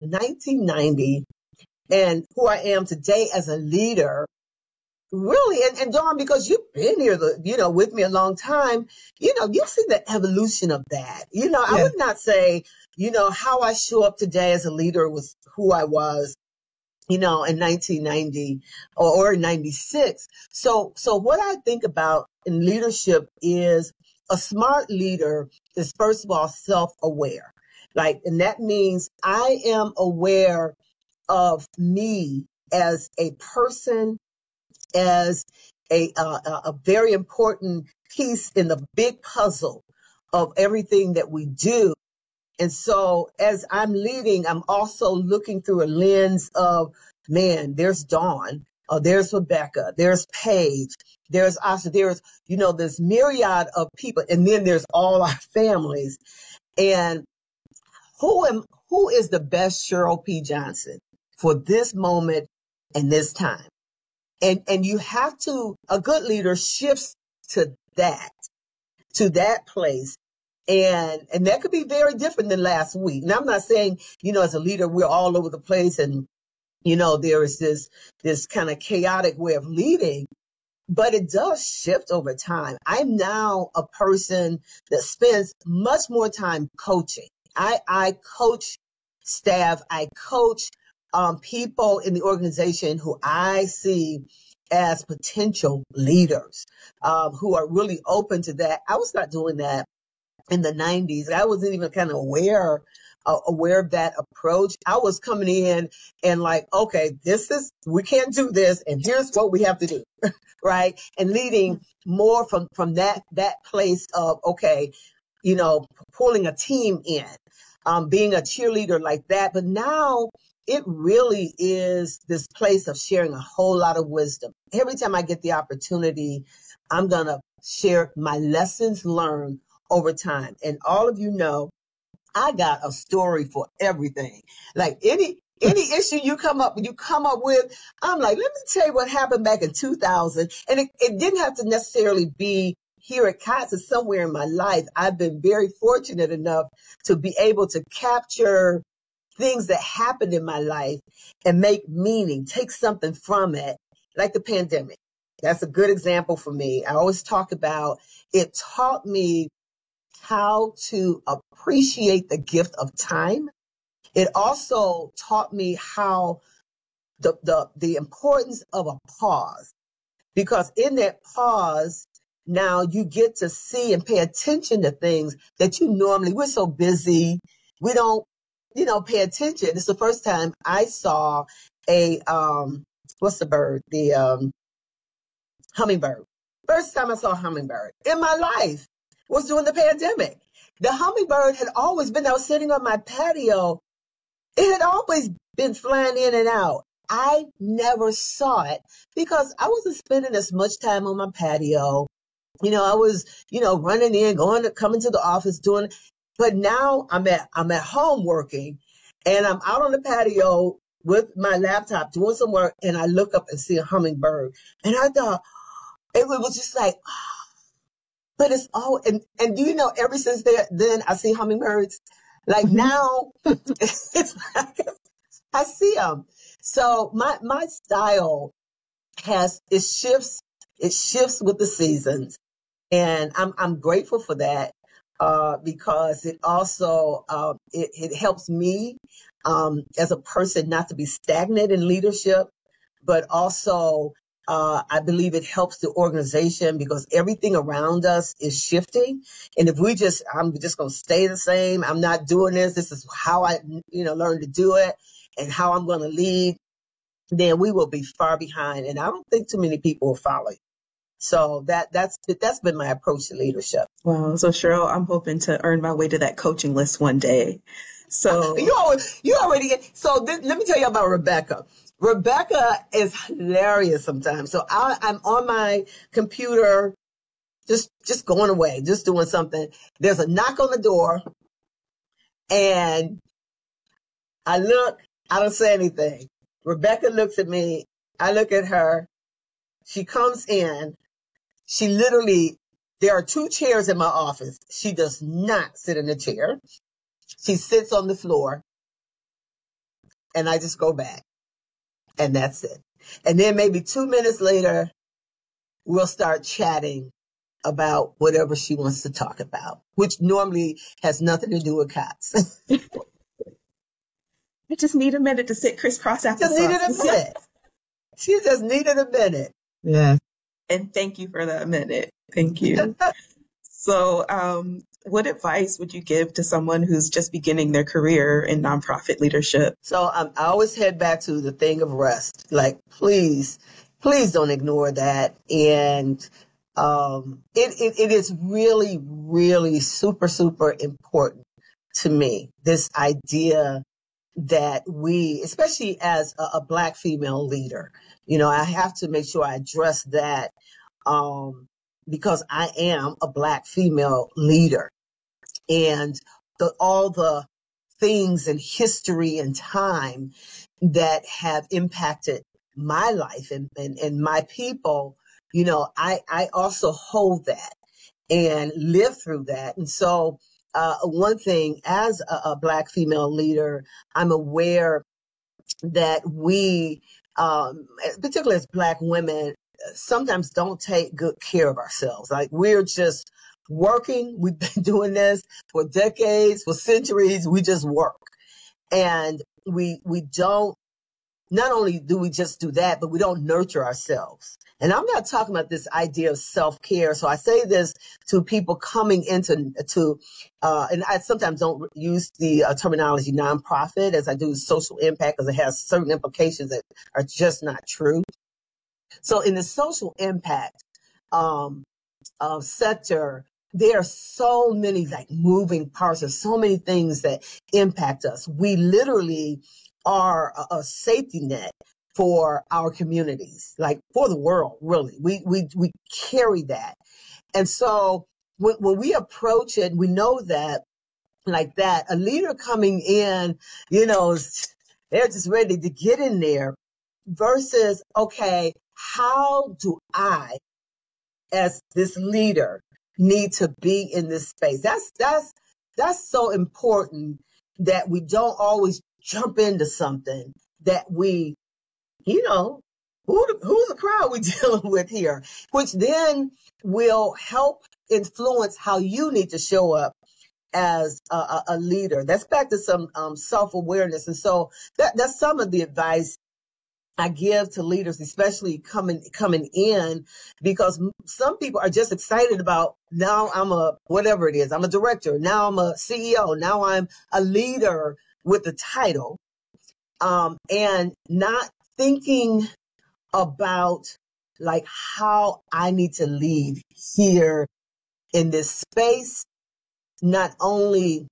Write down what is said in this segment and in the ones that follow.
1990 and who I am today as a leader, really, and Dawn, because you've been here, with me a long time, you've seen the evolution of that. I would not say, how I show up today as a leader was who I was, in 1990 or 96. So what I think about in leadership is a smart leader is, first of all, self-aware. And that means I am aware of me as a person, as a very important piece in the big puzzle of everything that we do. And so as I'm leading, I'm also looking through a lens of, man, there's Dawn, there's Rebecca, there's Paige, there's Asha, there's, this myriad of people. And then there's all our families. And who is the best Cheryl P. Johnson for this moment and this time? And you have to, a good leader shifts to that place. And that could be very different than last week. And I'm not saying, as a leader, we're all over the place and, there is this kind of chaotic way of leading, but it does shift over time. I'm now a person that spends much more time coaching. I coach staff. I coach people in the organization who I see as potential leaders, who are really open to that. I was not doing that in the 90s. I wasn't even kind of aware of that approach. I was coming in and okay, we can't do this, and here's what we have to do, right? And leading more from that place of, okay, pulling a team in, being a cheerleader like that. But now it really is this place of sharing a whole lot of wisdom. Every time I get the opportunity, I'm going to share my lessons learned over time. And all of you know, I got a story for everything. Any issue you come up with, I'm like, let me tell you what happened back in 2000. And it didn't have to necessarily be here at COTS. It's somewhere in my life. I've been very fortunate enough to be able to capture things that happened in my life and make meaning, take something from it, like the pandemic. That's a good example for me. I always talk about it taught me how to appreciate the gift of time. It also taught me how the importance of a pause, because in that pause, now you get to see and pay attention to things that we're so busy, we don't, pay attention. It's the first time I saw a, what's the bird? The hummingbird. First time I saw a hummingbird in my life was during the pandemic. The hummingbird had always been, I was sitting on my patio. It had always been flying in and out. I never saw it because I wasn't spending as much time on my patio. I was, running in, coming to the office doing, but now I'm at home working and I'm out on the patio with my laptop doing some work, and I look up and see a hummingbird. And I thought, it was just like, but it's all, and ever since then I see hummingbirds. Now, it's like I see them. So my style it shifts with the seasons, and I'm grateful for that because it also it helps me as a person not to be stagnant in leadership, but also I believe it helps the organization because everything around us is shifting. And if I'm just going to stay the same, I'm not doing this. This is how I, learned to do it and how I'm going to lead, then we will be far behind. And I don't think too many people will follow you. So that's been my approach to leadership. Wow. So Cheryl, I'm hoping to earn my way to that coaching list one day. So you already. So let me tell you about Rebecca. Rebecca is hilarious sometimes. So I'm on my computer, just going away, just doing something. There's a knock on the door, and I look. I don't say anything. Rebecca looks at me. I look at her. She comes in. She literally. There are 2 chairs in my office. She does not sit in a chair. She sits on the floor. and I just go back, and that's it. And then maybe 2 minutes later, we'll start chatting about whatever she wants to talk about, which normally has nothing to do with cats. I just need a minute to sit crisscross applesauce. Just needed a minute. She just needed a minute. Yeah. And thank you for that minute. Thank you. So, what advice would you give to someone who's just beginning their career in nonprofit leadership? So I always head back to the thing of rest. Like, please don't ignore that. And it is really, really super, super important to me, this idea that we, especially as a Black female leader, I have to make sure I address that because I am a Black female leader. And all the things in history and time that have impacted my life and my people, I also hold that and live through that. And so one thing, as a Black female leader, I'm aware that we, particularly as Black women, sometimes don't take good care of ourselves. Like, we're just working. We've been doing this for decades, for centuries. We just work. And we don't, not only do we just do that, but we don't nurture ourselves. And I'm not talking about this idea of self-care. So I say this to people coming into, and I sometimes don't use the terminology nonprofit as I do social impact, because it has certain implications that are just not true. So in the social impact sector, there are so many moving parts. There's so many things that impact us. We literally are a safety net for our communities, for the world, really. We carry that. And so when we approach it, we know that a leader coming in, they're just ready to get in there versus, okay, how do I, as this leader, need to be in this space? That's so important, that we don't always jump into something that we, who's the crowd we dealing with here, which then will help influence how you need to show up as a leader. That's back to some self-awareness. And so that's some of the advice I give to leaders, especially coming in, because some people are just excited about, now I'm whatever it is, I'm a director, now I'm a CEO, now I'm a leader with the title, and not thinking about how I need to lead here in this space, not only,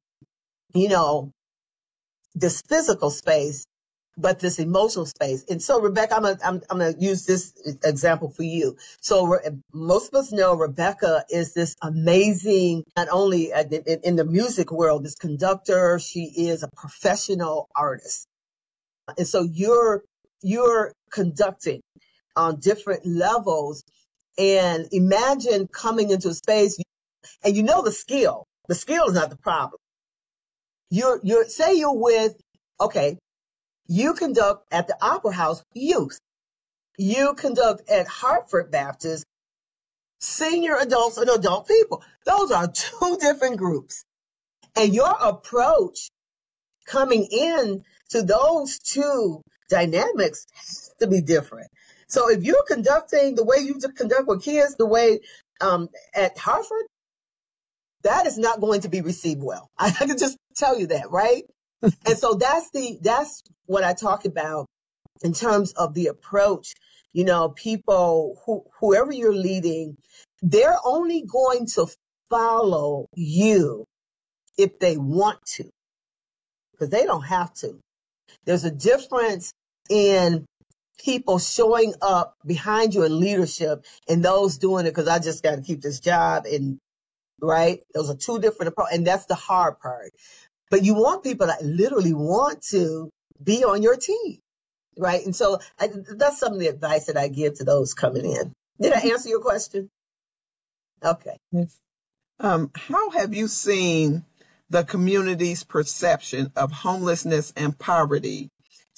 this physical space, but this emotional space. And so, Rebecca, I'm going to use this example for you. So most of us know Rebecca is this amazing, not only in the music world, this conductor, she is a professional artist. And so you're conducting on different levels, and imagine coming into a space and the skill. The skill is not the problem. Say you're with, okay, you conduct at the Opera House youth. You conduct at Hartford Baptist senior adults and adult people. Those are two different groups. And your approach coming in to those two dynamics has to be different. So if you're conducting the way you conduct with kids, the way at Hartford, that is not going to be received well. I can just tell you that, right? And so that's what I talk about in terms of the approach. People whoever you're leading, they're only going to follow you if they want to, because they don't have to. There's a difference in people showing up behind you in leadership and those doing it because I just got to keep this job, and right? Those are two different approaches, and that's the hard part. But you want people that literally want to be on your team, right? And so that's some of the advice that I give to those coming in. Did I answer your question? Okay. How have you seen the community's perception of homelessness and poverty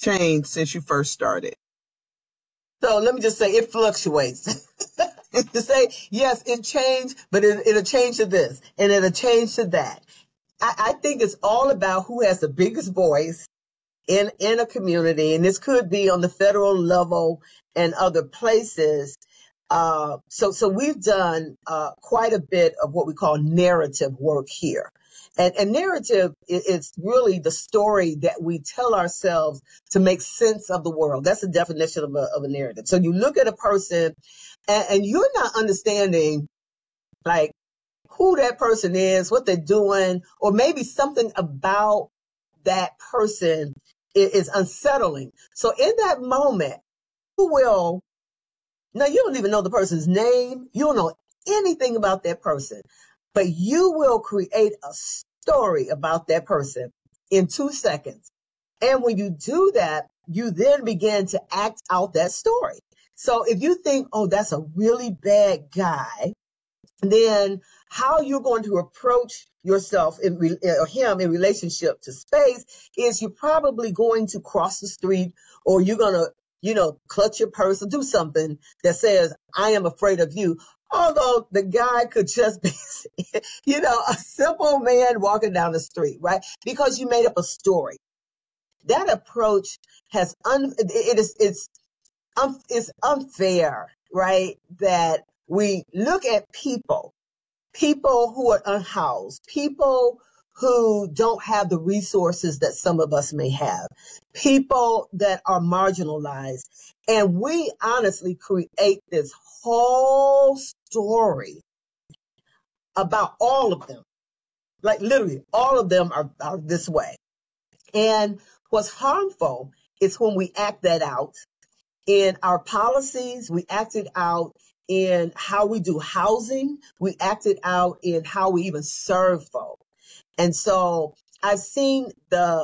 changed since you first started? So let me just say it fluctuates. To say, yes, it changed, but it'll change to this and it'll change to that. I think it's all about who has the biggest voice in a community. And this could be on the federal level and other places. So we've done quite a bit of what we call narrative work here. And narrative is really the story that we tell ourselves to make sense of the world. That's the definition of a narrative. So you look at a person and you're not understanding like who that person is, what they're doing, or maybe something about that person is unsettling. So in that moment, now you don't even know the person's name. You don't know anything about that person, but you will create a story about that person in 2 seconds. And when you do that, you then begin to act out that story. So if you think, oh, that's a really bad guy, then how you're going to approach yourself or him in relationship to space is you're probably going to cross the street, or you're going to, clutch your purse or do something that says, I am afraid of you. Although the guy could just be, a simple man walking down the street, right? Because you made up a story. That approach it's unfair, right? That we look at people who are unhoused, people who don't have the resources that some of us may have, people that are marginalized. And we honestly create this whole story about all of them. Like literally all of them are this way. And what's harmful is when we act that out in our policies, we act it out in how we do housing, we act it out in how we even serve folk. And so I've seen the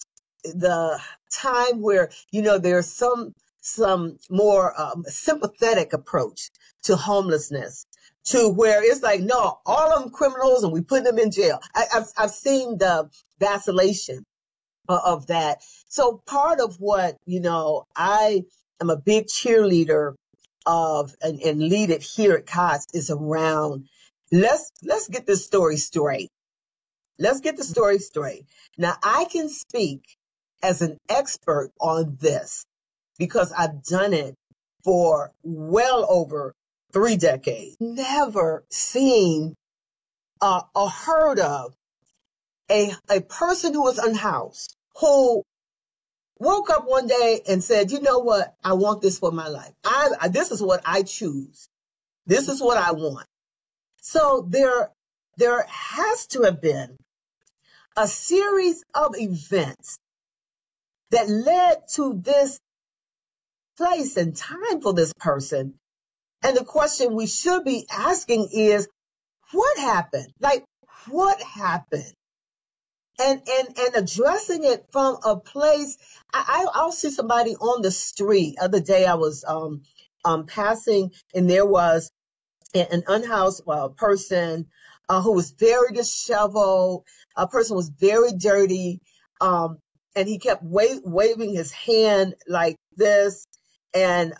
time where, there's some more sympathetic approach to homelessness, to where it's like, no, all of them criminals and we put them in jail. I've seen the vacillation of that. So part of what, I am a big cheerleader of and lead it here at COTS is around, let's get this story straight. Let's get the story straight. Now I can speak as an expert on this because I've done it for well over 3 decades. Never seen or heard of a person who was unhoused, who woke up one day and said, you know what? I want this for my life. This is what I choose. This is what I want. So there has to have been a series of events that led to this place and time for this person. And the question we should be asking is, what happened? Like, what happened? And addressing it from a place. I'll see somebody on the street. Other day I was passing, and there was an unhoused person who was very disheveled. A person was very dirty, and he kept waving his hand like this, and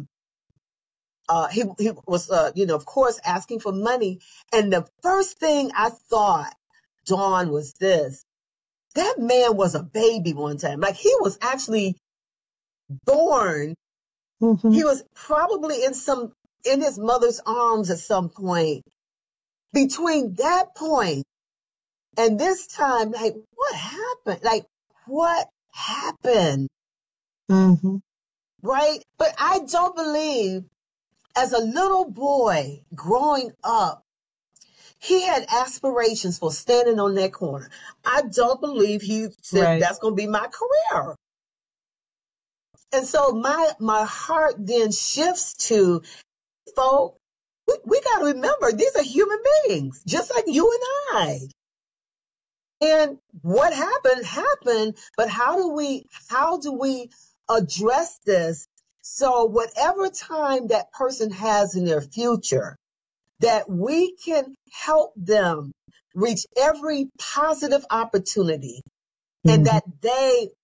he was of course asking for money. And the first thing I thought, Dawn, was this: that man was a baby one time. Like, he was actually born. Mm-hmm. He was probably in his mother's arms at some point. Between that point and this time, like, what happened? Like, what happened? Mm-hmm. Right? But I don't believe, as a little boy growing up, he had aspirations for standing on that corner. I don't believe he said, that's going to be my career. And so my heart then shifts to, folks, we got to remember, these are human beings, just like you and I. And what happened, but how do we address this so whatever time that person has in their future, that we can help them reach every positive opportunity, mm-hmm. and that they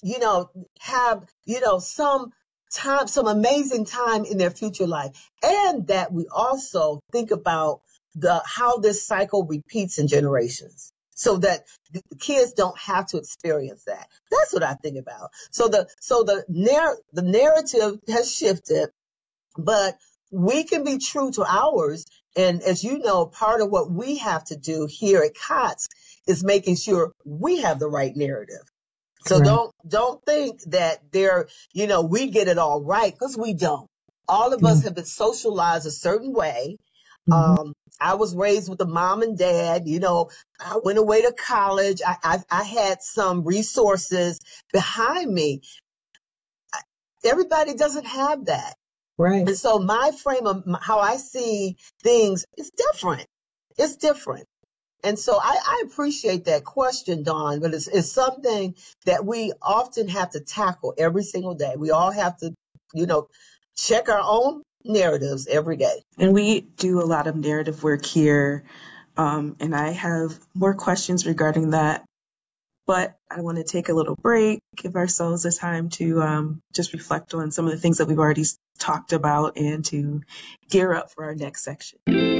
have, some time, some amazing time in their future life. And that we also think about how this cycle repeats in generations so that the kids don't have to experience that. That's what I think about. So the narrative has shifted, but we can be true to ours. And as you know, part of what we have to do here at COTS is making sure we have the right narrative. So don't think that we get it all right, because we don't. All of us have been socialized a certain way. I was raised with a mom and dad. I went away to college. I had some resources behind me. Everybody doesn't have that. Right. And so my frame of how I see things is different. It's different. And so I appreciate that question, Dawn, but it's something that we often have to tackle every single day. We all have to, check our own narratives every day. And we do a lot of narrative work here. And I have more questions regarding that. But I want to take a little break, give ourselves a time to just reflect on some of the things that we've already talked about and to gear up for our next section.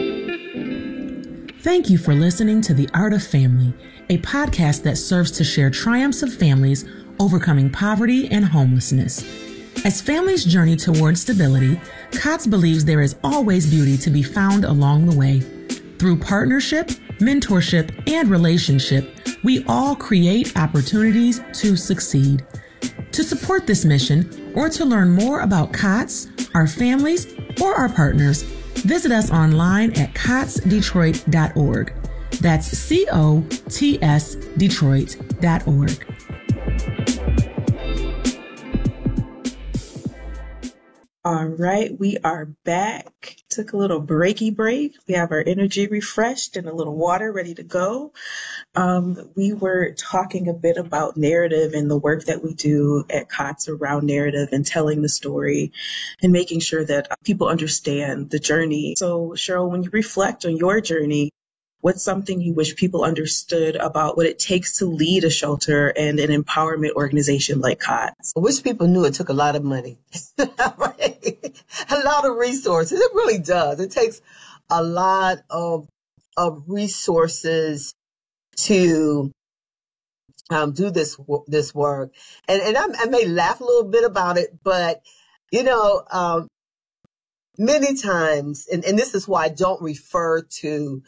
Thank you for listening to The Art of Family, a podcast that serves to share triumphs of families overcoming poverty and homelessness. As families journey towards stability, COTS believes there is always beauty to be found along the way. Through partnership, mentorship, and relationship, we all create opportunities to succeed. To support this mission or to learn more about COTS, our families, or our partners, visit us online at cotsdetroit.org. That's COTS Detroit.org. All right, we are back. Took a little breaky break. We have our energy refreshed and a little water ready to go. We were talking a bit about narrative and the work that we do at COTS around narrative and telling the story and making sure that people understand the journey. So, Cheryl, when you reflect on your journey, what's something you wish people understood about what it takes to lead a shelter and an empowerment organization like COTS? I wish people knew it took a lot of money, right? A lot of resources. It really does. It takes a lot of resources to do this work. And I may laugh a little bit about it, but, many times, and this is why I don't refer to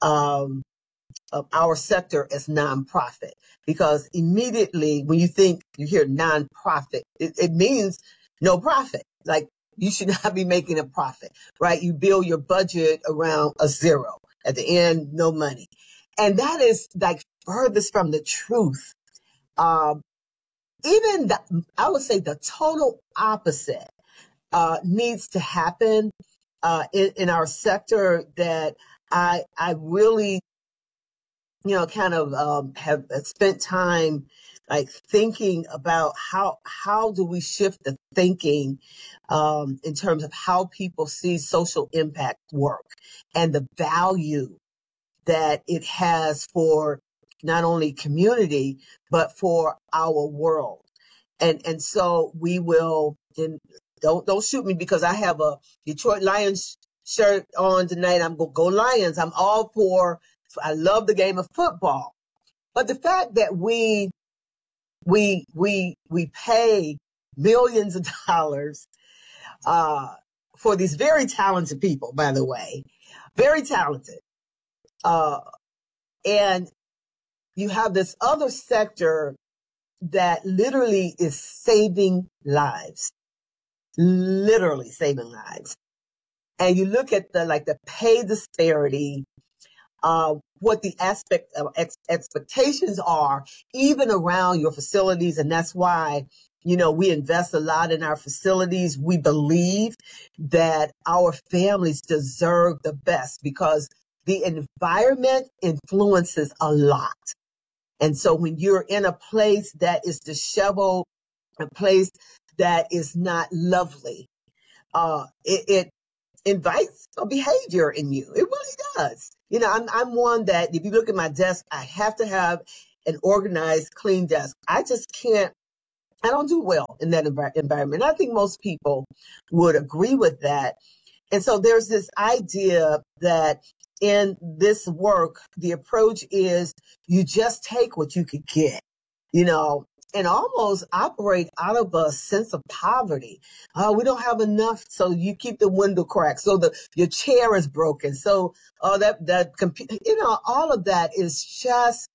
our sector as nonprofit, because immediately when you hear nonprofit, it means no profit. Like, you should not be making a profit, right? You build your budget around a zero. At the end, no money. And that is like furthest from the truth. I would say the total opposite needs to happen in our sector, that I really, have spent time like thinking about how do we shift the thinking in terms of how people see social impact work and the value that it has for not only community, but for our world. And so we will, and don't shoot me because I have a Detroit Lions shirt on tonight. I'm going to go Lions. I'm all for, I love the game of football. But the fact that we pay millions of dollars for these very talented people, by the way, very talented. And you have this other sector that literally is saving lives, literally saving lives. And you look at the pay disparity, what the aspect of expectations are, even around your facilities. And that's why, we invest a lot in our facilities. We believe that our families deserve the best because the environment influences a lot. And so when you're in a place that is disheveled, a place that is not lovely, it invites a behavior in you. It really does. I'm one that if you look at my desk, I have to have an organized, clean desk. I just can't I don't do well in that environment. I think most people would agree with that. And so there's this idea that in this work, the approach is you just take what you could get, and almost operate out of a sense of poverty. We don't have enough, so you keep the window cracked. So your chair is broken. So all of that is just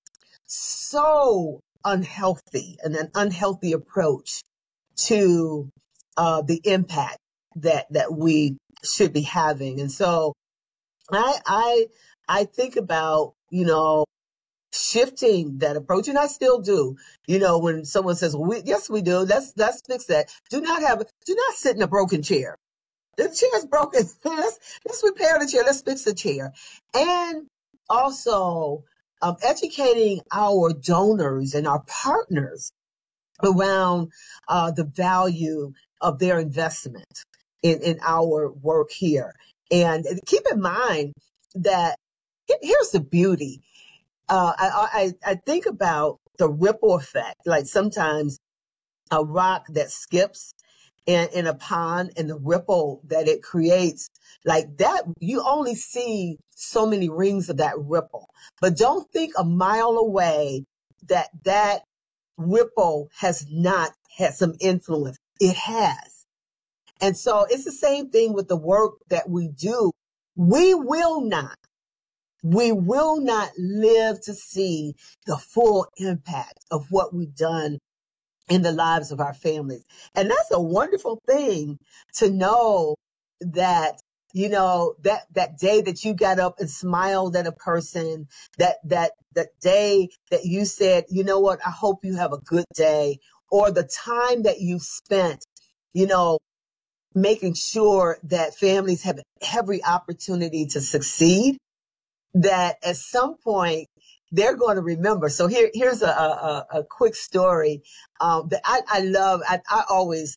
so unhealthy, and an unhealthy approach to the impact that we should be having. And so I think about, shifting that approach, and I still do. When someone says, well, yes, we do. Let's fix that. Do not sit in a broken chair. The chair's broken. Let's repair the chair. Let's fix the chair. And also educating our donors and our partners around the value of their investment in our work here. And keep in mind that here's the beauty. I think about the ripple effect, like sometimes a rock that skips in a pond and the ripple that it creates, like that, you only see so many rings of that ripple. But don't think a mile away that ripple has not had some influence. It has. And so it's the same thing with the work that we do. We will not live to see the full impact of what we've done in the lives of our families. And that's a wonderful thing to know that, that day that you got up and smiled at a person, that day that you said, you know what, I hope you have a good day, or the time that you spent, making sure that families have every opportunity to succeed, that at some point they're going to remember. So here's a quick story that I love. I always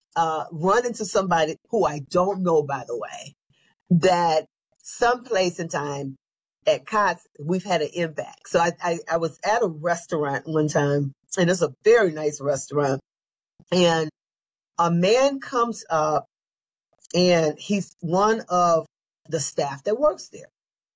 run into somebody who I don't know, by the way, that someplace in time at COTS, we've had an impact. So I was at a restaurant one time, and it's a very nice restaurant, and a man comes up, and he's one of the staff that works there.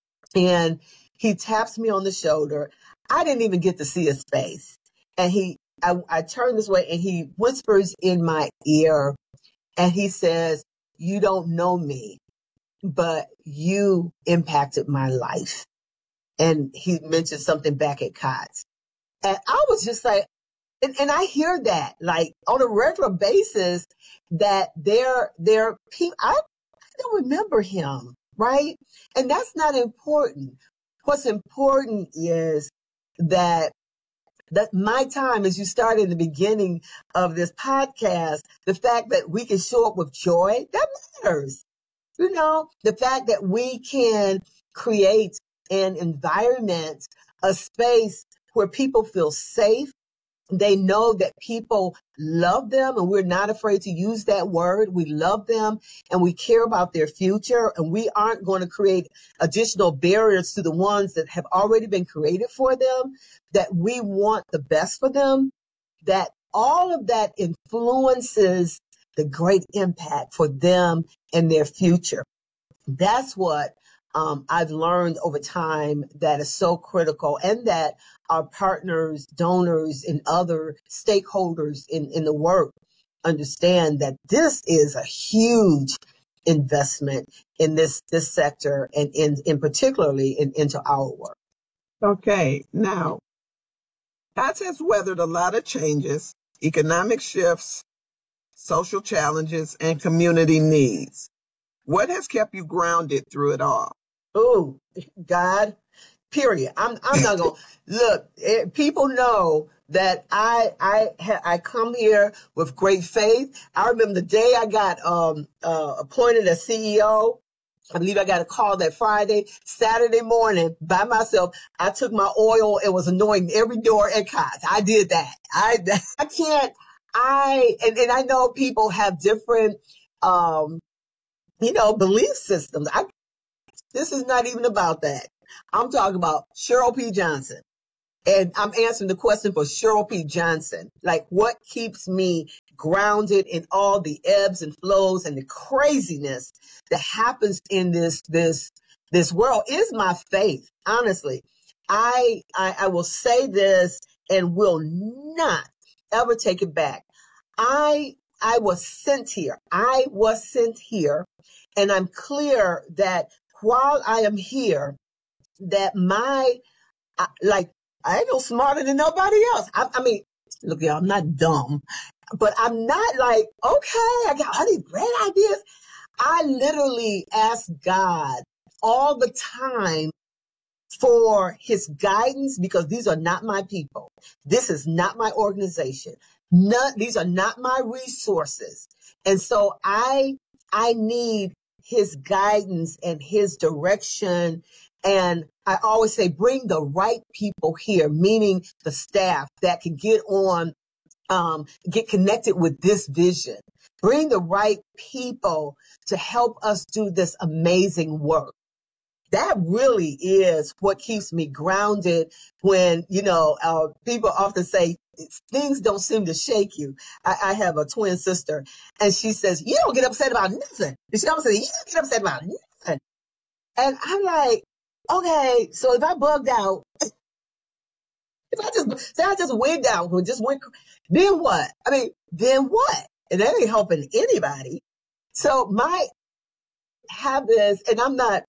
And he taps me on the shoulder. I didn't even get to see his face. And I turn this way, and he whispers in my ear, and he says, you don't know me, but you impacted my life. And he mentioned something back at COTS. And I was just like, and I hear that like on a regular basis, that they're people, I don't remember him, right? And that's not important. What's important is that my time, as you started in the beginning of this podcast, the fact that we can show up with joy, that matters. The fact that we can create an environment, a space where people feel safe. They know that people love them, and we're not afraid to use that word. We love them, and we care about their future, and we aren't going to create additional barriers to the ones that have already been created for them, that we want the best for them, that all of that influences the great impact for them and their future. That's what I've learned over time that is so critical, and that our partners, donors, and other stakeholders in the work understand that this is a huge investment in this sector, and in particularly into our work. Okay, now, COTS has weathered a lot of changes, economic shifts, social challenges, and community needs. What has kept you grounded through it all? Oh, God, period. I'm not going to look. People know that I come here with great faith. I remember the day I got appointed as CEO. I believe I got a call that Friday. Saturday morning, by myself, I took my oil and was anointing every door at COTS. I did that. I can't. And I know people have different, belief systems. This is not even about that. I'm talking about Cheryl P. Johnson. And I'm answering the question for Cheryl P. Johnson. Like, what keeps me grounded in all the ebbs and flows and the craziness that happens in this world is my faith. Honestly, I will say this and will not ever take it back. I was sent here. I was sent here, and I'm clear that while I am here, that I ain't no smarter than nobody else. I mean, look, y'all, I'm not dumb, but I'm not like, okay, I got all these great ideas. I literally ask God all the time for his guidance, because these are not my people. This is not my organization. These are not my resources. And so I need his guidance and his direction. And I always say, bring the right people here, meaning the staff that can get connected with this vision. Bring the right people to help us do this amazing work. That really is what keeps me grounded when, people often say things don't seem to shake you. I have a twin sister, and she says, you don't get upset about nothing. And she always says, you don't get upset about nothing. And I'm like, okay, so if I bugged out, if I just went down, then what? I mean, then what? And that ain't helping anybody. So my habits, and I'm not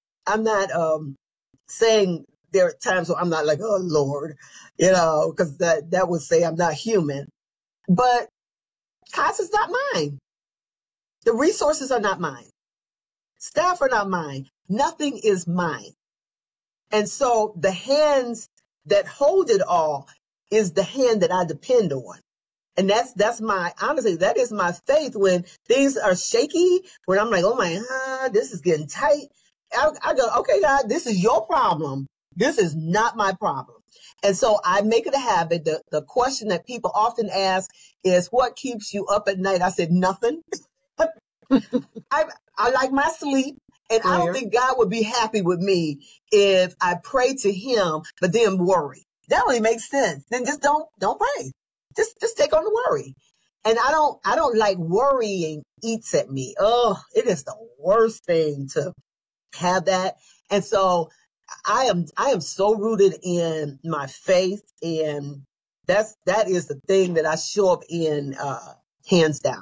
saying there are times where I'm not like, oh Lord, because that would say I'm not human. But COTS is not mine. The resources are not mine. Staff are not mine. Nothing is mine. And so the hands that hold it all is the hand that I depend on. And honestly, that is my faith when things are shaky, when I'm like, oh my God, this is getting tight. I go, okay, God, this is your problem. This is not my problem. And so I make it a habit. The question that people often ask is, what keeps you up at night? I said, nothing. I like my sleep. And I don't think God would be happy with me if I pray to him, but then worry. That only makes sense. Then just don't pray. Just take on the worry. And I don't like worrying eats at me. Oh, it is the worst thing to have that. And so I am so rooted in my faith, and that is the thing that I show up in, hands down.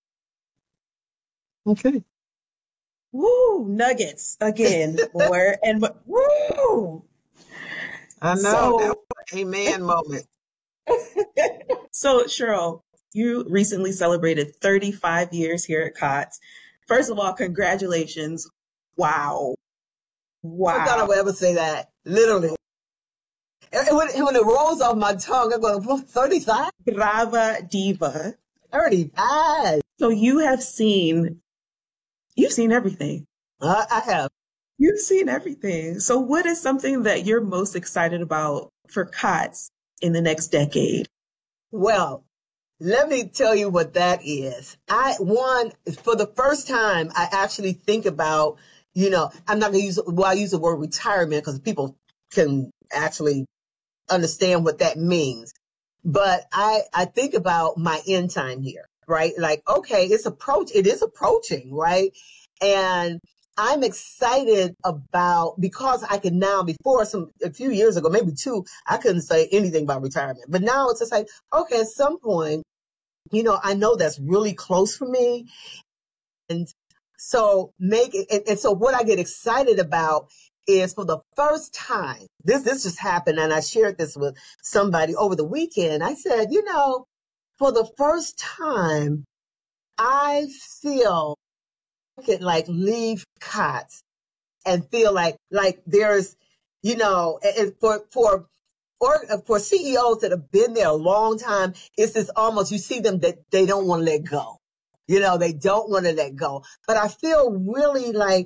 Okay. Woo, nuggets again, more and more. Woo. I know, that was an amen moment. So Cheryl, you recently celebrated 35 years here at COTS. First of all, congratulations. Wow. I thought I would ever say that. Literally. And when it rolls off my tongue, I'm going, 35? Brava diva. 35. So you've seen everything. I have. You've seen everything. So what is something that you're most excited about for COTS in the next decade? Well, let me tell you what that is. For the first time, I actually think about, I'm not going to I use the word retirement because people can actually understand what that means. But I think about my end time here, right? Like, okay, it is approaching, right? And I'm excited because I can now, a few years ago, maybe 2, I couldn't say anything about retirement. But now it's just like, okay, at some point, I know that's really close for me. And so so what I get excited about is, for the first time, this just happened, and I shared this with somebody over the weekend. I said, for the first time, I feel I could leave COTS and feel like there's, and for CEOs that have been there a long time, it's this almost, you see them that they don't want to let go. They don't want to let go. But I feel really like,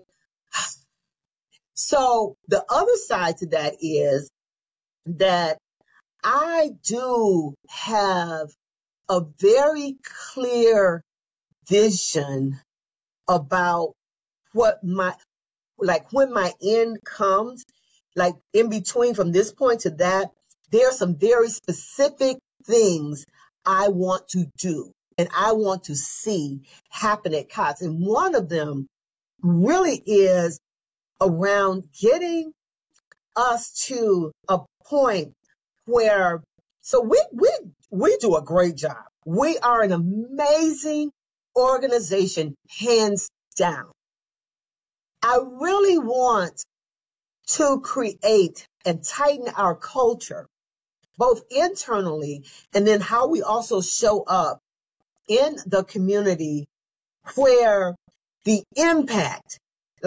so the other side to that is that I do have a very clear vision about when my end comes, like in between from this point to that, there are some very specific things I want to do and I want to see happen at COTS. And one of them really is around getting us to a point where, so we do a great job. We are an amazing organization, hands down. I really want to create and tighten our culture, both internally and then how we also show up in the community, where the impact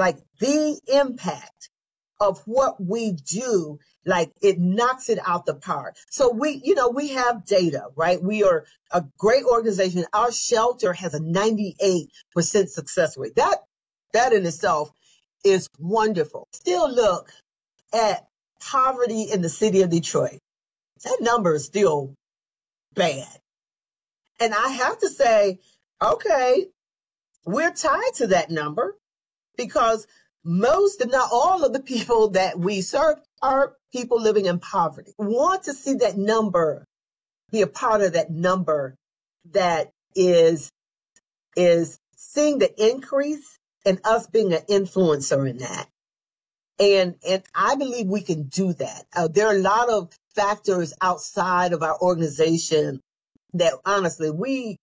of what we do, like it knocks it out the park. So we have data, right? We are a great organization. Our shelter has a 98% success rate. That in itself is wonderful. Still look at poverty in the city of Detroit. That number is still bad. And I have to say, okay, we're tied to that number because most, if not all, of the people that we serve are people living in poverty. We want to see that number, be a part of that number that is seeing the increase and us being an influencer in that. And I believe we can do that. There are a lot of factors outside of our organization that honestly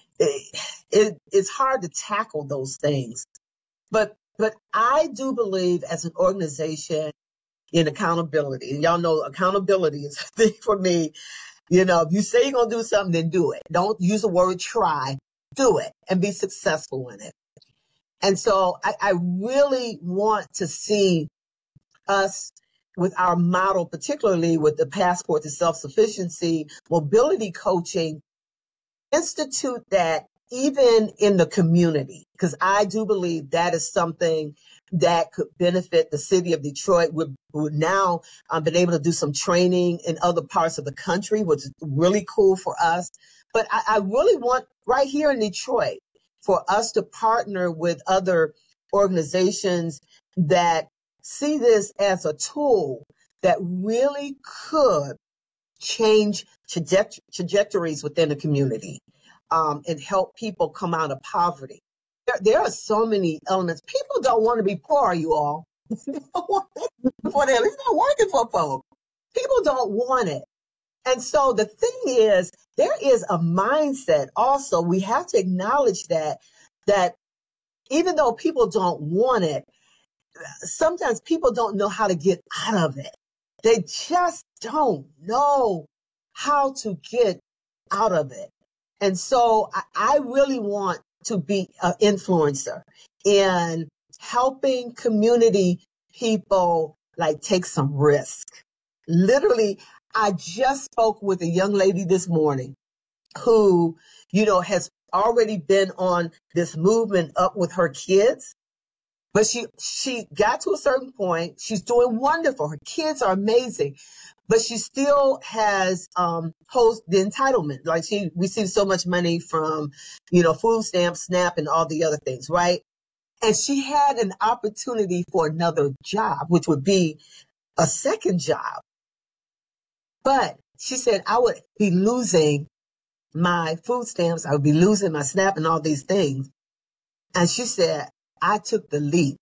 it's hard to tackle those things. But I do believe as an organization in accountability. And y'all know accountability is a thing for me. If you say you're going to do something, then do it. Don't use the word try. Do it and be successful in it. And so I really want to see us with our model, particularly with the Passport to Self-Sufficiency, mobility coaching, institute that even in the community, because I do believe that is something that could benefit the city of Detroit. We've now been able to do some training in other parts of the country, which is really cool for us. But I really want right here in Detroit for us to partner with other organizations that see this as a tool that really could change trajectories within the community and help people come out of poverty. There are so many elements. People don't want to be poor, you all. They don't want it for them. It's not working for folks. People don't want it. And so the thing is, there is a mindset also. We have to acknowledge that even though people don't want it, sometimes people don't know how to get out of it. They just don't know how to get out of it. And so I really want to be an influencer in helping community people take some risk. Literally, I just spoke with a young lady this morning who, has already been on this movement up with her kids. But she got to a certain point. She's doing wonderful. Her kids are amazing. But she still has holds the entitlement. Like she receives so much money from, food stamps, SNAP, and all the other things, right? And she had an opportunity for another job, which would be a second job. But she said, I would be losing my food stamps. I would be losing my SNAP and all these things. And she said, I took the leap.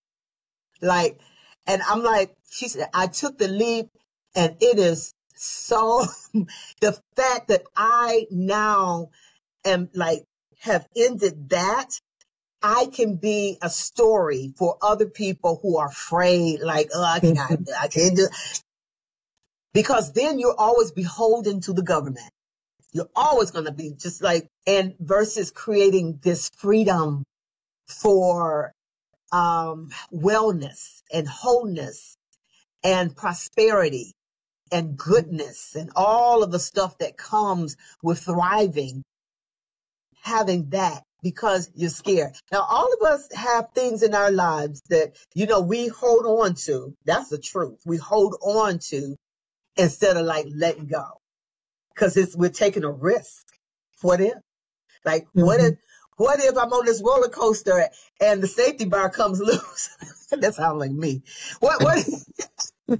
And I'm like, she said, I took the leap, and it is so, the fact that I now am have ended that, I can be a story for other people who are afraid, I can't do. Because then you're always beholden to the government. You're always going to be just and versus creating this freedom for wellness and wholeness and prosperity and goodness and all of the stuff that comes with thriving, having that because you're scared. Now, all of us have things in our lives that, we hold on to. That's the truth. We hold on to instead of letting go because we're taking a risk. What if? What if I'm on this roller coaster and the safety bar comes loose? That sounds like me. What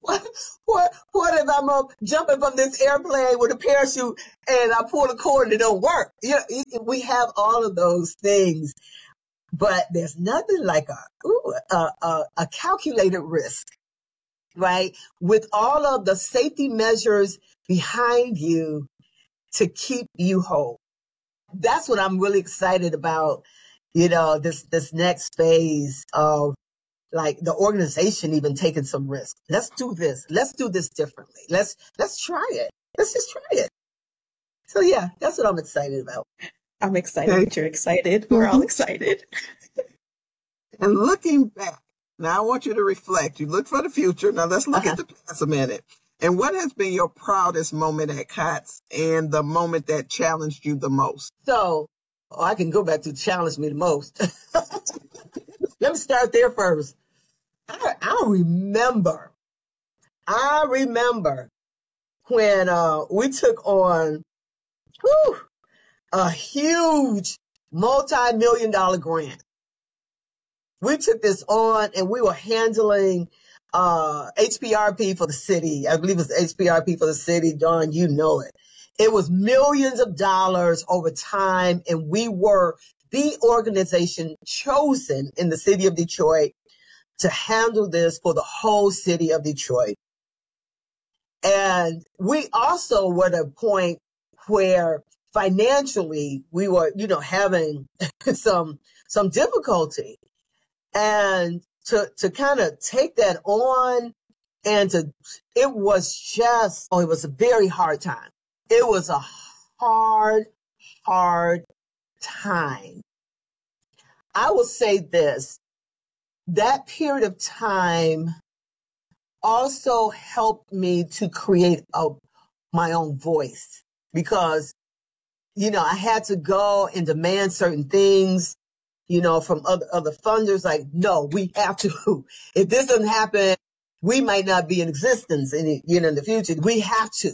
what if I'm jumping from this airplane with a parachute and I pull the cord and it don't work? You know, we have all of those things, but there's nothing like a calculated risk, right? With all of the safety measures behind you to keep you whole. That's what I'm really excited about, you know, this next phase of like the organization even taking some risk. Let's do this. Let's do this differently. Let's try it. Let's just try it. So yeah, that's what I'm excited about. I'm excited that you're excited. We're all excited. And looking back, now I want you to reflect. You look for the future. Now let's look at the past a minute. And what has been your proudest moment at COTS and the moment that challenged you the most? So I can go back to challenge me the most. Let me start there first. I remember when we took on a huge multi-million-dollar grant. We took this on and we were handling HPRP for the city. I believe it was HPRP for the city. Dawn, you know it. It was millions of dollars over time, and we were the organization chosen in the city of Detroit to handle this for the whole city of Detroit. And we also were at a point where financially we were, you know, having some difficulty. And to kind of take that on and it was a very hard time. It was a hard time. I will say this, that period of time also helped me to create my own voice because, you know, I had to go and demand certain things, you know, from other funders, like, no, we have to. If this doesn't happen, we might not be in existence in the future. We have to.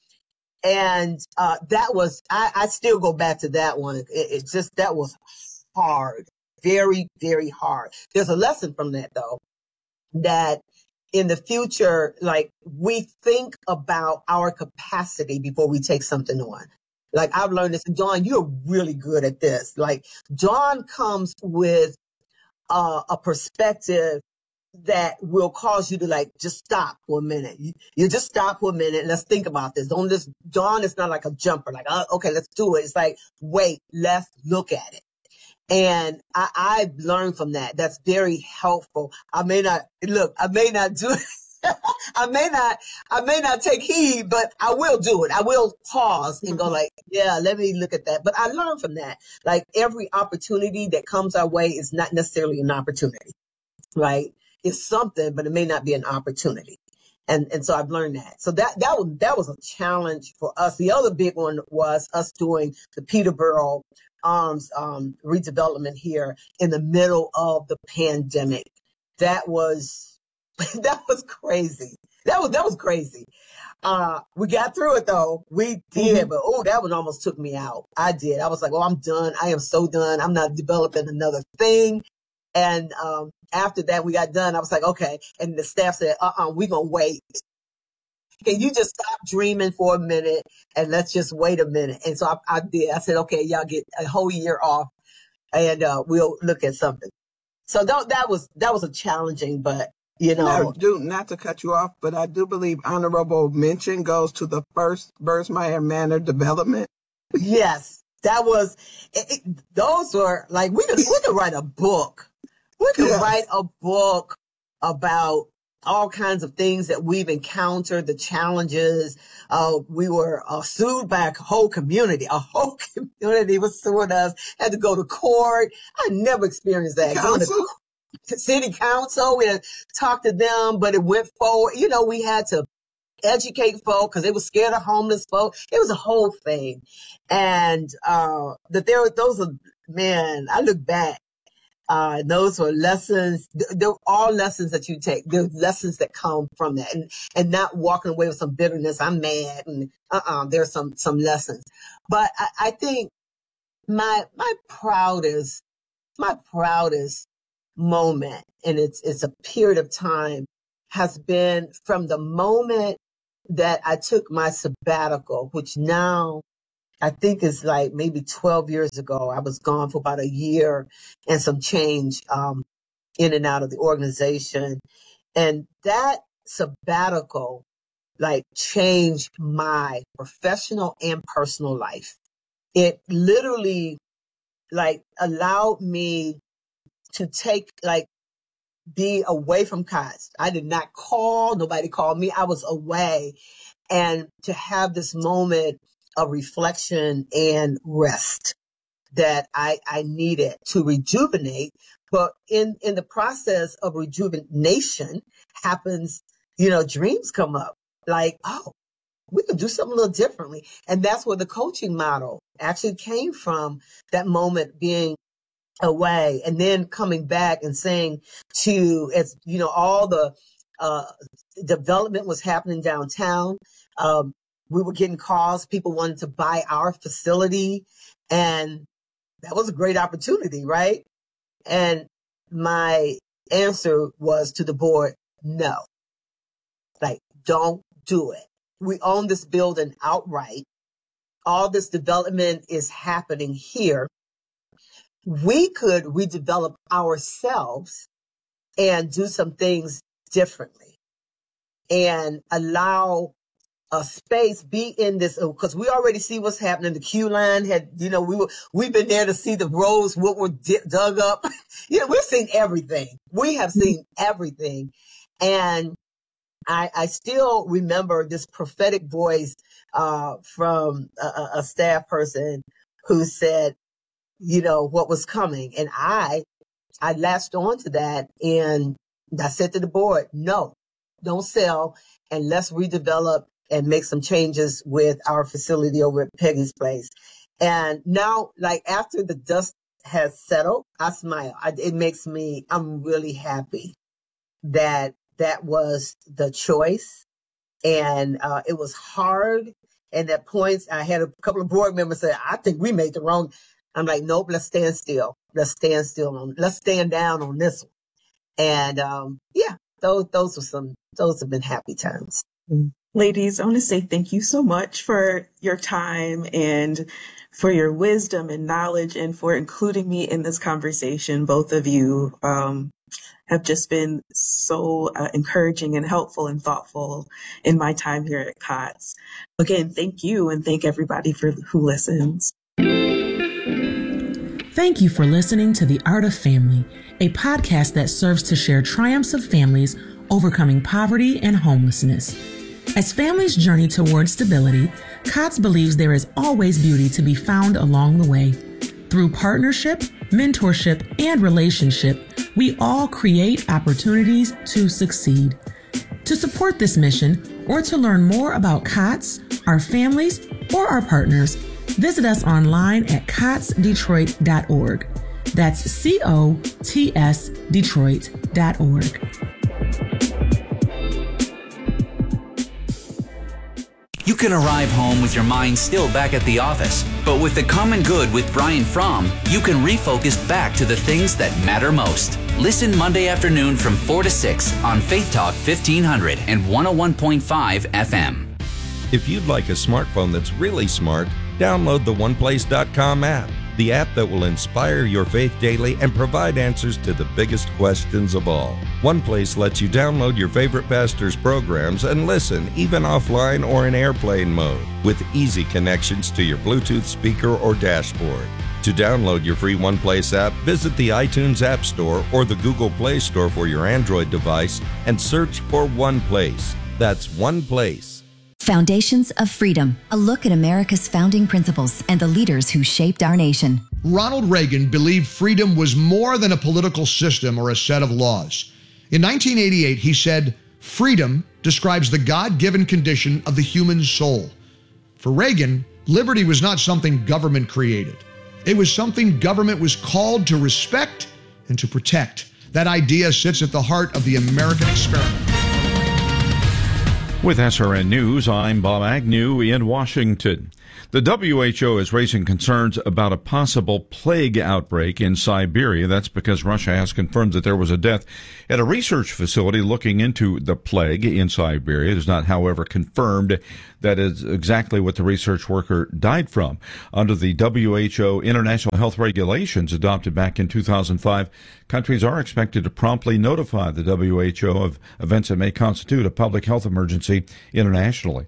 And that was, I still go back to that one. That was hard, very, very hard. There's a lesson from that, though, that in the future, like, we think about our capacity before we take something on. Like, I've learned this, and Dawn, you're really good at this. Like, Dawn comes with a perspective that will cause you to, like, just stop for a minute. You just stop for a minute and let's think about this. Dawn is not like a jumper, like, okay, let's do it. It's like, wait, let's look at it. And I've learned from that. That's very helpful. I may not do it. I may not take heed, but I will do it. I will pause and go like, yeah, let me look at that. But I learned from that. Like, every opportunity that comes our way is not necessarily an opportunity, right? It's something, but it may not be an opportunity. And so I've learned that. So that was a challenge for us. The other big one was us doing the Peterborough Arms redevelopment here in the middle of the pandemic. That was crazy. That was crazy. We got through it though. We did, but that one almost took me out. I did. I was like, I'm done. I am so done. I'm not developing another thing. And after that, we got done. I was like, okay. And the staff said, we're going to wait. Can you just stop dreaming for a minute and let's just wait a minute? And so I did. I said, okay, y'all get a whole year off and we'll look at something. So that was a challenging, but you know. Not to cut you off, but I do believe honorable mention goes to the first Birdsmeier Manor development. Yes, that was, those were like, we could write a book. We could write a book about all kinds of things that we've encountered, the challenges. We were sued by a whole community. A whole community was suing us, had to go to court. I never experienced that. City council, we had to talk to them, but it went forward. You know, we had to educate folk because they were scared of homeless folk. It was a whole thing. And I look back. Those were lessons. They're all lessons that you take. They're lessons that come from that, and not walking away with some bitterness. I'm mad, and there's some lessons. But I think my proudest moment, and it's a period of time has been from the moment that I took my sabbatical, which now I think is like maybe 12 years ago. I was gone for about a year and some change in and out of the organization. And that sabbatical like changed my professional and personal life. It literally like allowed me to take like be away from COTS. I did not call. Nobody called me. I was away. And to have this moment of reflection and rest that I needed to rejuvenate. But in the process of rejuvenation happens, dreams come up like, oh, we could do something a little differently. And that's where the coaching model actually came from, that moment being away and then coming back and saying to, as all the development was happening downtown. We were getting calls. People wanted to buy our facility, and that was a great opportunity, right? And my answer was to the board, no, like, don't do it. We own this building outright. All this development is happening here. We could redevelop ourselves and do some things differently and allow a space, be in this, because we already see what's happening. The Q line had, we've been there to see the roads, what were dug up. We've seen everything. We have seen everything. And I still remember this prophetic voice from a staff person who said, what was coming. And I latched on to that, and I said to the board, no, don't sell, and let's redevelop and make some changes with our facility over at Peggy's Place. And now, like, after the dust has settled, I smile. I'm really happy that was the choice. And it was hard. And at points, I had a couple of board members say, I think we made the wrong. I'm like, nope, let's stand still. Let's stand down on this one. And those have been happy times. Ladies, I want to say thank you so much for your time and for your wisdom and knowledge and for including me in this conversation. Both of you have just been so encouraging and helpful and thoughtful in my time here at COTS. Again, thank you, and thank everybody who listens. Thank you for listening to The Art of Family, a podcast that serves to share triumphs of families overcoming poverty and homelessness. As families journey towards stability, COTS believes there is always beauty to be found along the way. Through partnership, mentorship, and relationship, we all create opportunities to succeed. To support this mission, or to learn more about COTS, our families, or our partners, visit us online at cotsdetroit.org. That's COTS Detroit.org. You can arrive home with your mind still back at the office, but with The Common Good with Brian Fromm, you can refocus back to the things that matter most. Listen Monday afternoon from 4 to 6 on Faith Talk 1500 and 101.5 FM. If you'd like a smartphone that's really smart, download the OnePlace.com app, the app that will inspire your faith daily and provide answers to the biggest questions of all. OnePlace lets you download your favorite pastor's programs and listen even offline or in airplane mode with easy connections to your Bluetooth speaker or dashboard. To download your free OnePlace app, visit the iTunes App Store or the Google Play Store for your Android device and search for OnePlace. That's OnePlace. Foundations of Freedom, a look at America's founding principles and the leaders who shaped our nation. Ronald Reagan believed freedom was more than a political system or a set of laws. In 1988, he said, "Freedom describes the God-given condition of the human soul." For Reagan, liberty was not something government created. It was something government was called to respect and to protect. That idea sits at the heart of the American experiment. With SRN News, I'm Bob Agnew in Washington. The WHO is raising concerns about a possible plague outbreak in Siberia. That's because Russia has confirmed that there was a death at a research facility looking into the plague in Siberia. It is not, however, confirmed that is exactly what the research worker died from. Under the WHO international health regulations adopted back in 2005, countries are expected to promptly notify the WHO of events that may constitute a public health emergency internationally.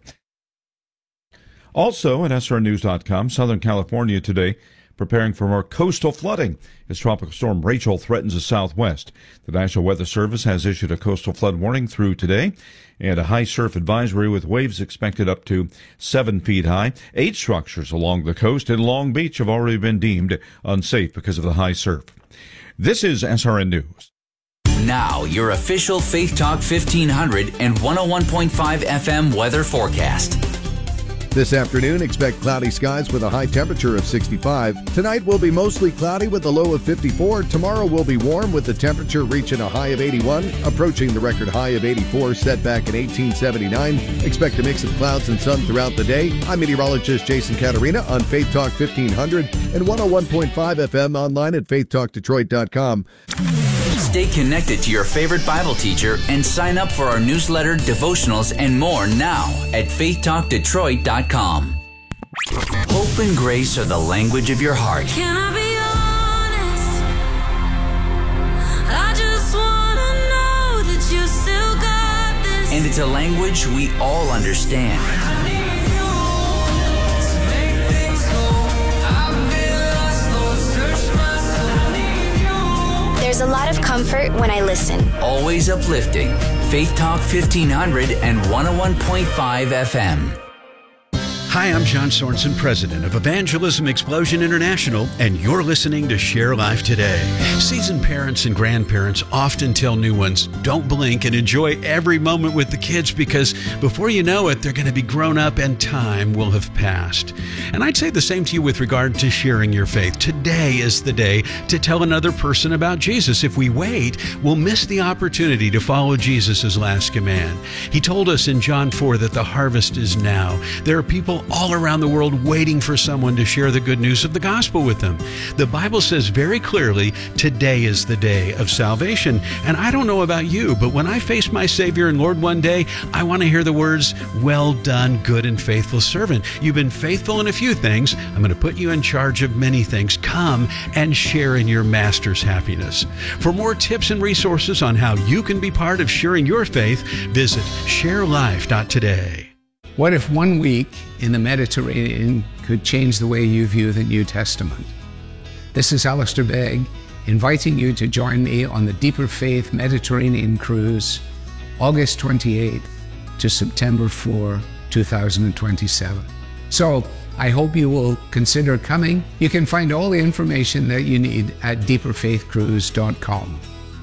Also at srnews.com, Southern California today preparing for more coastal flooding as Tropical Storm Rachel threatens the southwest. The National Weather Service has issued a coastal flood warning through today and a high surf advisory with waves expected up to 7 feet high. 8 structures along the coast in Long Beach have already been deemed unsafe because of the high surf. This is SRN News. Now, your official Faith Talk 1500 and 101.5 FM weather forecast. This afternoon, expect cloudy skies with a high temperature of 65. Tonight will be mostly cloudy with a low of 54. Tomorrow will be warm with the temperature reaching a high of 81, approaching the record high of 84 set back in 1879. Expect a mix of clouds and sun throughout the day. I'm meteorologist Jason Caterina on Faith Talk 1500 and 101.5 FM online at faithtalkdetroit.com. Stay connected to your favorite Bible teacher and sign up for our newsletter, devotionals, and more now at faithtalkdetroit.com. Hope and grace are the language of your heart. Can I be honest? I just want to know that you still got this. And it's a language we all understand. There's a lot of comfort when I listen. Always uplifting. Faith Talk 1500 and 101.5 FM. Hi, I'm John Sorensen, president of Evangelism Explosion International, and you're listening to Share Life Today. Seasoned parents and grandparents often tell new ones, don't blink and enjoy every moment with the kids because before you know it, they're going to be grown up and time will have passed. And I'd say the same to you with regard to sharing your faith. Today is the day to tell another person about Jesus. If we wait, we'll miss the opportunity to follow Jesus' last command. He told us in John 4 that the harvest is now. There are people all around the world waiting for someone to share the good news of the gospel with them. The Bible says very clearly, today is the day of salvation. And I don't know about you, but when I face my Savior and Lord one day, I want to hear the words, well done, good and faithful servant. You've been faithful in a few things. I'm going to put you in charge of many things. Come and share in your Master's happiness. For more tips and resources on how you can be part of sharing your faith, visit sharelife.today. What if 1 week in the Mediterranean could change the way you view the New Testament? This is Alistair Begg, inviting you to join me on the Deeper Faith Mediterranean Cruise, August 28th to September 4, 2027. So I hope you will consider coming. You can find all the information that you need at deeperfaithcruise.com.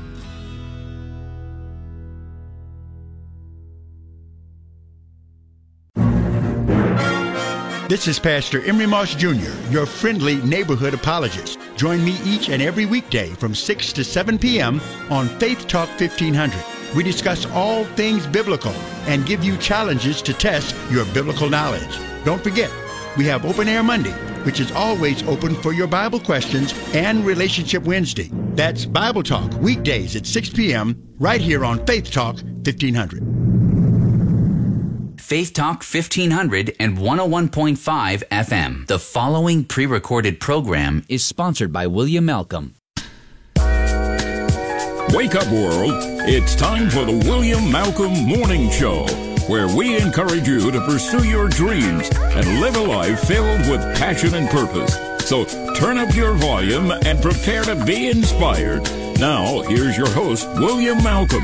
This is Pastor Emery Moss Jr., your friendly neighborhood apologist. Join me each and every weekday from 6 to 7 p.m. on Faith Talk 1500. We discuss all things biblical and give you challenges to test your biblical knowledge. Don't forget, we have Open Air Monday, which is always open for your Bible questions, and Relationship Wednesday. That's Bible Talk, weekdays at 6 p.m. right here on Faith Talk 1500. Faith Talk 1500 and 101.5 FM. The following pre-recorded program is sponsored by William Malcolm. Wake up, world. It's time for the William Malcolm Morning Show, where we encourage you to pursue your dreams and live a life filled with passion and purpose. So turn up your volume and prepare to be inspired. Now, here's your host, William Malcolm.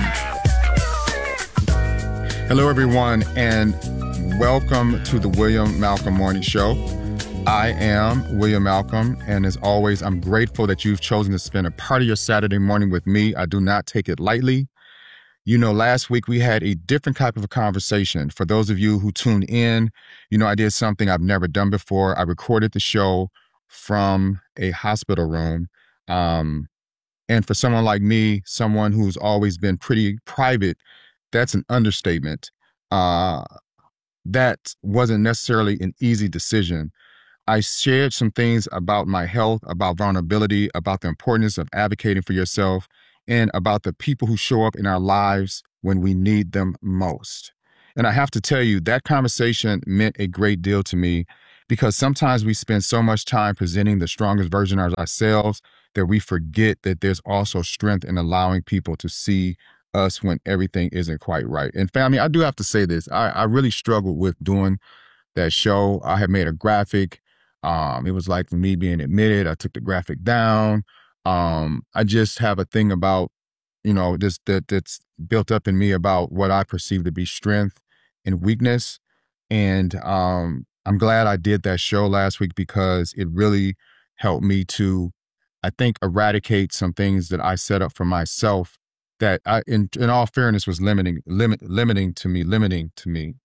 Hello, everyone, and welcome to the William Malcolm Morning Show. I am William Malcolm, and as always, I'm grateful that you've chosen to spend a part of your Saturday morning with me. I do not take it lightly. You know, last week we had a different type of a conversation. For those of you who tuned in, you know, I did something I've never done before. I recorded the show from a hospital room. And for someone like me, someone who's always been pretty private, that's an understatement. That wasn't necessarily an easy decision. I shared some things about my health, about vulnerability, about the importance of advocating for yourself, and about the people who show up in our lives when we need them most. And I have to tell you, that conversation meant a great deal to me, because sometimes we spend so much time presenting the strongest version of ourselves that we forget that there's also strength in allowing people to see us when everything isn't quite right. And family, I do have to say this. I really struggled with doing that show. I had made a graphic. It was like for me being admitted. I took the graphic down. I just have a thing about, that's built up in me about what I perceive to be strength and weakness. And I'm glad I did that show last week, because it really helped me to, I think, eradicate some things that I set up for myself that in all fairness, was limiting to me.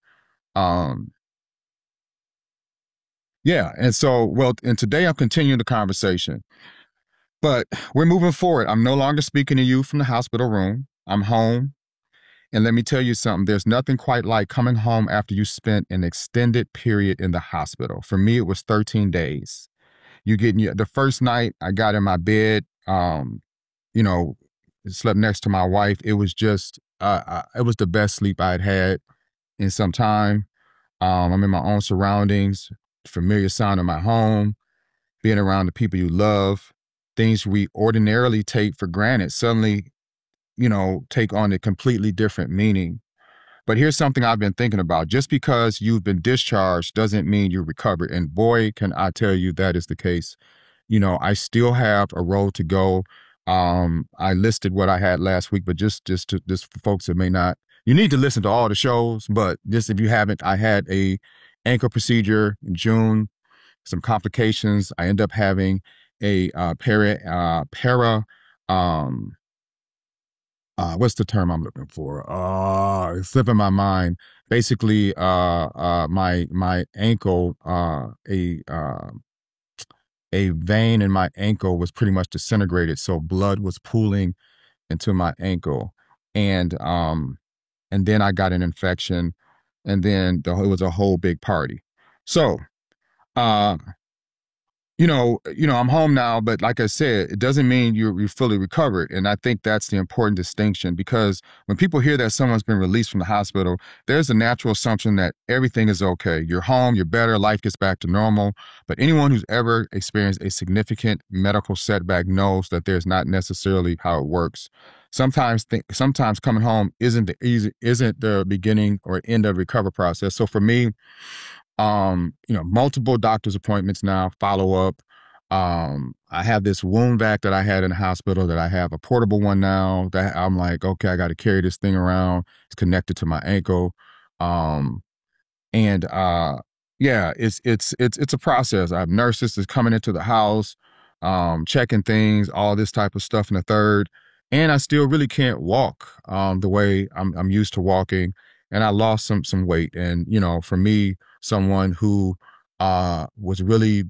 Yeah. And so, and today I'm continuing the conversation, but we're moving forward. I'm no longer speaking to you from the hospital room. I'm home. And let me tell you something, there's nothing quite like coming home after you spent an extended period in the hospital. For me, it was 13 days. The first night I got in my bed, slept next to my wife. It was just, it was the best sleep I'd had in some time. I'm in my own surroundings, familiar sound of my home, being around the people you love, things we ordinarily take for granted suddenly, take on a completely different meaning. But here's something I've been thinking about. Just because you've been discharged doesn't mean you're recovered. And boy, can I tell you that is the case. I still have a road to go. I listed what I had last week, but just for folks that may not, you need to listen to all the shows, but just if you haven't, I had a ankle procedure in June, some complications. I end up having a what's the term I'm looking for? It's slipping my mind. Basically, my ankle, a vein in my ankle was pretty much disintegrated, so blood was pooling into my ankle, and then I got an infection, and then it was a whole big party. So, I'm home now, but like I said, it doesn't mean you're fully recovered. And I think that's the important distinction, because when people hear that someone's been released from the hospital, there's a natural assumption that everything is okay. You're home, you're better, life gets back to normal. But anyone who's ever experienced a significant medical setback knows that there's not necessarily how it works. Sometimes coming home isn't the beginning or end of the recovery process. So for me, multiple doctor's appointments now, follow up. I have this wound vac that I had in the hospital that I have a portable one now that I'm like, okay, I got to carry this thing around. It's connected to my ankle. It's a process. I have nurses that's coming into the house, checking things, all this type of stuff in the third. And I still really can't walk, the way I'm used to walking. And I lost some weight. And, for me, someone who am really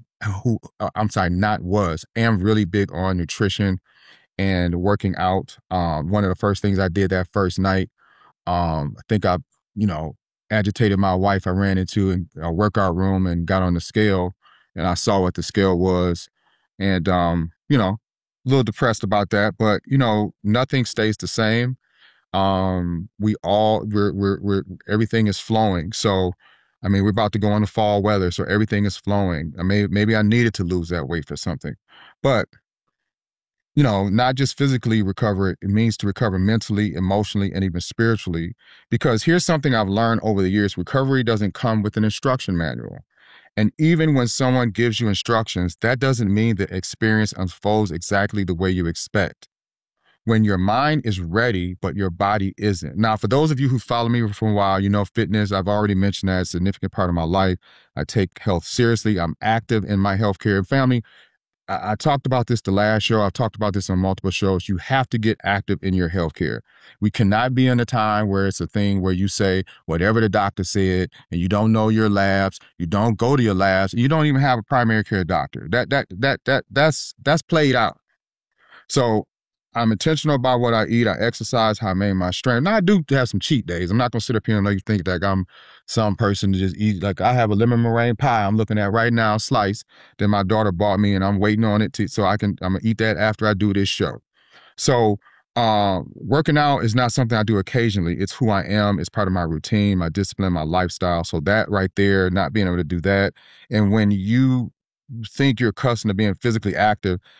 big on nutrition and working out. One of the first things I did that first night, I think I agitated my wife. I ran into a workout room and got on the scale, and I saw what the scale was, and a little depressed about that, but nothing stays the same. We're everything is flowing. So, we're about to go into fall weather, so everything is flowing. Maybe I needed to lose that weight for something, but not just physically recover. It means to recover mentally, emotionally, and even spiritually. Because here's something I've learned over the years: recovery doesn't come with an instruction manual. And even when someone gives you instructions, that doesn't mean the experience unfolds exactly the way you expect. When your mind is ready, but your body isn't. Now, for those of you who follow me for a while, fitness, I've already mentioned that it's a significant part of my life. I take health seriously. I'm active in my healthcare. Family, I talked about this the last show. I've talked about this on multiple shows. You have to get active in your healthcare. We cannot be in a time where it's a thing where you say whatever the doctor said, and you don't know your labs, you don't go to your labs, and you don't even have a primary care doctor. That's played out. So I'm intentional about what I eat. I exercise, how I maintain my strength. Now, I do have some cheat days. I'm not going to sit up here and let you think that I'm some person to just eat. Like, I have a lemon meringue pie I'm looking at right now, slice, that my daughter bought me, and I'm waiting on it so I'm going to eat that after I do this show. So working out is not something I do occasionally. It's who I am. It's part of my routine, my discipline, my lifestyle. So that right there, not being able to do that. And when you think you're accustomed to being physically active